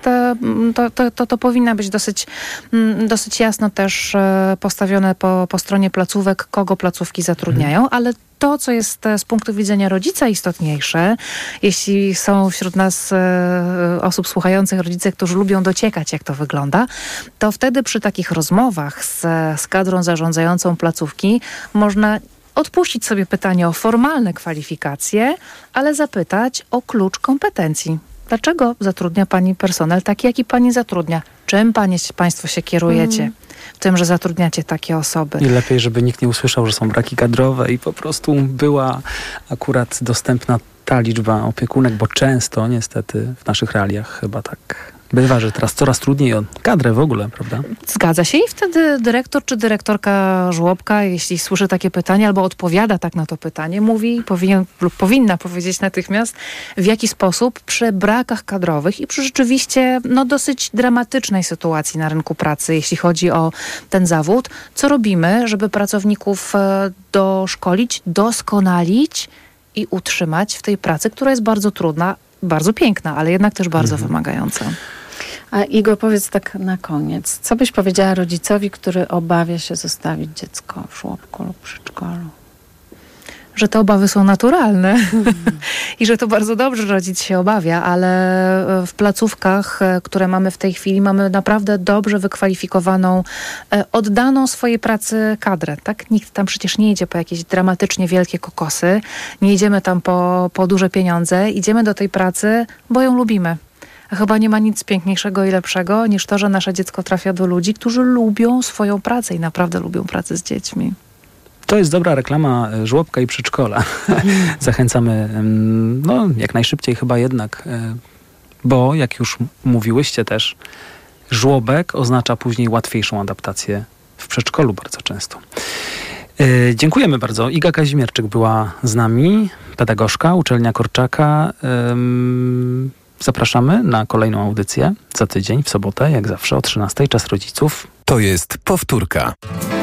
to powinna być dosyć jasno też postawione po stronie placówek, kogo placówki zatrudniają, ale to, co jest z punktu widzenia rodzica istotniejsze, jeśli są wśród nas osób słuchających rodzice, którzy lubią dociekać, jak to wygląda, to wtedy przy takich rozmowach z kadrą zarządzającą placówki można odpuścić sobie pytanie o formalne kwalifikacje, ale zapytać o klucz kompetencji. Dlaczego zatrudnia pani personel taki, jaki pani zatrudnia? Czym państwo się kierujecie w tym, że zatrudniacie takie osoby? I lepiej, żeby nikt nie usłyszał, że są braki kadrowe i po prostu była akurat dostępna ta liczba opiekunek, bo często niestety w naszych realiach chyba tak bywa, że teraz coraz trudniej o kadrę w ogóle, prawda? Zgadza się i wtedy dyrektor czy dyrektorka żłobka, jeśli słyszy takie pytanie albo odpowiada tak na to pytanie, mówi, powinna powiedzieć natychmiast, w jaki sposób przy brakach kadrowych i przy rzeczywiście dosyć dramatycznej sytuacji na rynku pracy, jeśli chodzi o ten zawód, co robimy, żeby pracowników doszkolić, doskonalić i utrzymać w tej pracy, która jest bardzo trudna, bardzo piękna, ale jednak też bardzo wymagająca. A Igo, powiedz tak na koniec, co byś powiedziała rodzicowi, który obawia się zostawić dziecko w żłobku lub przedszkolu? Że te obawy są naturalne i że to bardzo dobrze, że rodzic się obawia, ale w placówkach, które mamy w tej chwili, mamy naprawdę dobrze wykwalifikowaną, oddaną swojej pracy kadrę. Tak? Nikt tam przecież nie idzie po jakieś dramatycznie wielkie kokosy, nie idziemy tam po duże pieniądze, idziemy do tej pracy, bo ją lubimy. A chyba nie ma nic piękniejszego i lepszego niż to, że nasze dziecko trafia do ludzi, którzy lubią swoją pracę i naprawdę lubią pracę z dziećmi. To jest dobra reklama żłobka i przedszkola. Zachęcamy jak najszybciej chyba jednak, bo jak już mówiłyście też, żłobek oznacza później łatwiejszą adaptację w przedszkolu bardzo często. Dziękujemy bardzo. Iga Kazimierczyk była z nami, pedagogzka, uczelnia Korczaka. Zapraszamy na kolejną audycję za tydzień, w sobotę, jak zawsze o 13:00, Czas Rodziców. To jest powtórka.